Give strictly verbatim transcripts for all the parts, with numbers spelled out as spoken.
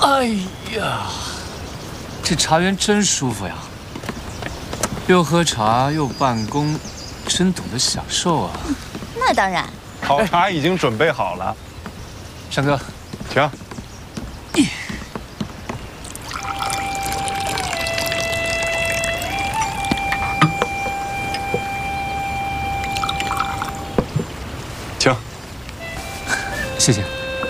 哎呀，这茶园真舒服呀！又喝茶又办公，真懂得享受啊！ 那当然。 好茶已经准备好了， 山哥， 请。请。 谢谢。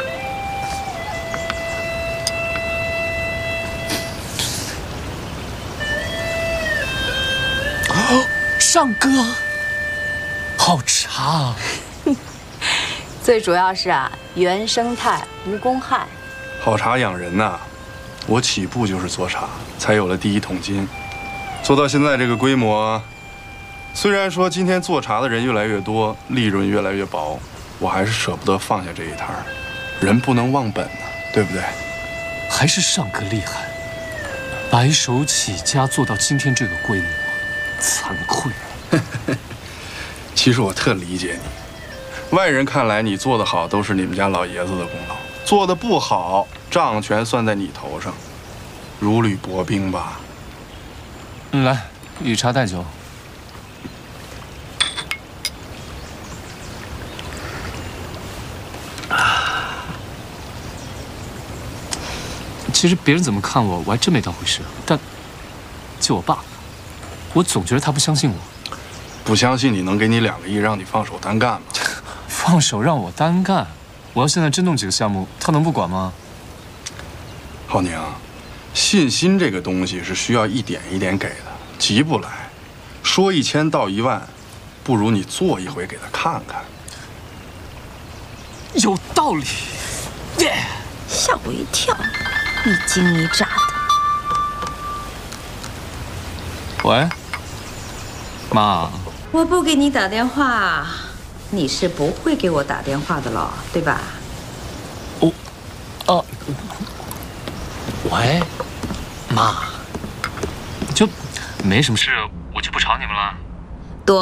尚哥，好茶啊！ 最主要是啊，原生态无公害。 好茶养人呐、啊，我起步就是做茶，才有了第一桶金，做到现在这个规模。虽然说今天做茶的人越来越多，利润越来越薄，我还是舍不得放下这一摊儿。人不能忘本呢、啊，对不对？ 还是尚哥厉害，白手起家做到今天这个规模，惭愧。 其实我特理解你，外人看来你做得好都是你们家老爷子的功劳，做得不好账全算在你头上，如履薄冰吧。 嗯，来，以茶代酒。啊，其实别人怎么看我，我还真没当回事，但就我爸，我总觉得他不相信我。 不相信你能给你两个亿，让你放手单干吗？ 放手让我单干？我要现在真弄几个项目，他能不管吗？ 浩宁，信心这个东西是需要一点一点给的，急不来。说一千道一万，不如你做一回给他看看。 有道理。 吓我一跳，一惊一乍的。 喂，妈。 我不给你打电话，你是不会给我打电话的了，对吧？ 哦，哦，喂，妈，就没什么事，我就不吵你们了。